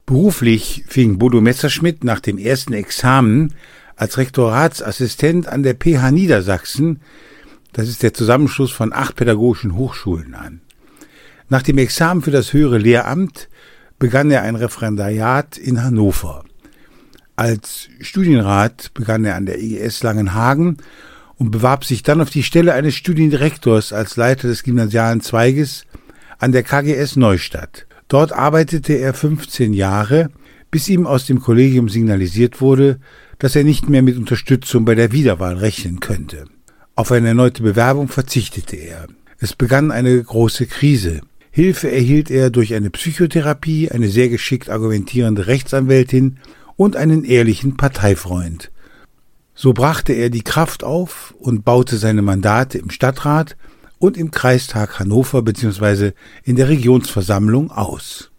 Beruflich fing Bodo Messerschmidt nach dem ersten Examen als Rektoratsassistent an der PH Niedersachsen, das ist der Zusammenschluss von 8 pädagogischen Hochschulen, an. Nach dem Examen für das höhere Lehramt begann er ein Referendariat in Hannover. Als Studienrat begann er an der IGS Langenhagen und bewarb sich dann auf die Stelle eines Studiendirektors als Leiter des gymnasialen Zweiges an der KGS Neustadt. Dort arbeitete er 15 Jahre, bis ihm aus dem Kollegium signalisiert wurde, dass er nicht mehr mit Unterstützung bei der Wiederwahl rechnen könnte. Auf eine erneute Bewerbung verzichtete er. Es begann eine große Krise. Hilfe erhielt er durch eine Psychotherapie, eine sehr geschickt argumentierende Rechtsanwältin und einen ehrlichen Parteifreund. So brachte er die Kraft auf und baute seine Mandate im Stadtrat und im Kreistag Hannover bzw. in der Regionsversammlung aus.